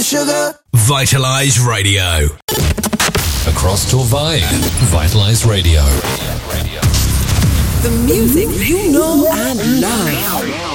sugar. Vitalize Radio. Across Torvay, Vitalize Radio. The music you know and love.